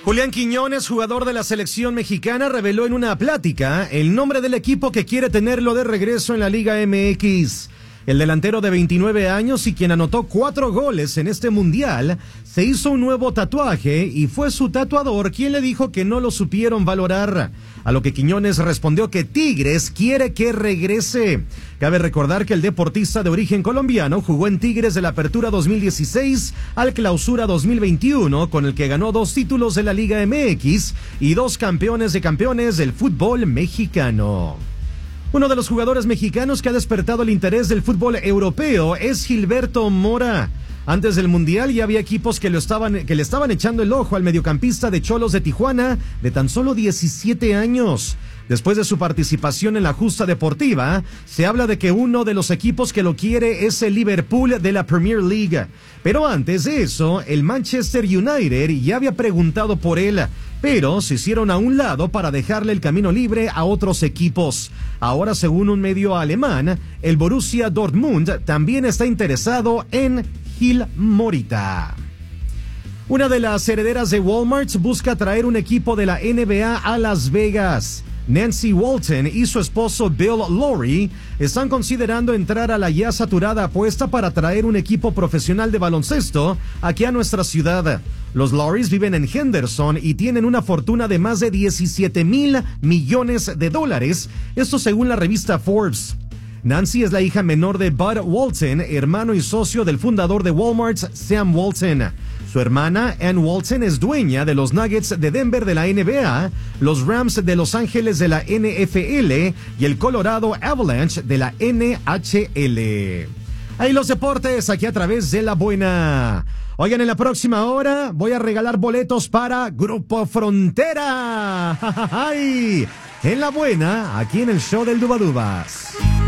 Julián Quiñones, jugador de la selección mexicana, reveló en una plática el nombre del equipo que quiere tenerlo de regreso en la Liga MX. El delantero de 29 años y quien anotó 4 goles en este mundial, se hizo un nuevo tatuaje y fue su tatuador quien le dijo que no lo supieron valorar. A lo que Quiñones respondió que Tigres quiere que regrese. Cabe recordar que el deportista de origen colombiano jugó en Tigres de la Apertura 2016 al Clausura 2021, con el que ganó 2 títulos de la Liga MX y 2 campeones de campeones del fútbol mexicano. Uno de los jugadores mexicanos que ha despertado el interés del fútbol europeo es Gilberto Mora. Antes del Mundial ya había equipos que le estaban echando el ojo al mediocampista de Xolos de Tijuana, de tan solo 17 años. Después de su participación en la justa deportiva, se habla de que uno de los equipos que lo quiere es el Liverpool de la Premier League. Pero antes de eso, el Manchester United ya había preguntado por él, pero se hicieron a un lado para dejarle el camino libre a otros equipos. Ahora, según un medio alemán, el Borussia Dortmund también está interesado en Gil Morita. Una de las herederas de Walmart busca traer un equipo de la NBA a Las Vegas. Nancy Walton y su esposo Bill Lowry están considerando entrar a la ya saturada apuesta para traer un equipo profesional de baloncesto aquí a nuestra ciudad. Los Lowrys viven en Henderson y tienen una fortuna de más de $17,000 millones, esto según la revista Forbes. Nancy es la hija menor de Bud Walton, hermano y socio del fundador de Walmart, Sam Walton. Su hermana, Ann Walton, es dueña de los Nuggets de Denver de la NBA, los Rams de Los Ángeles de la NFL y el Colorado Avalanche de la NHL. Ahí los deportes, aquí a través de La Buena. Oigan, en la próxima hora voy a regalar boletos para Grupo Frontera. En La Buena, aquí en el show del Dubadubas.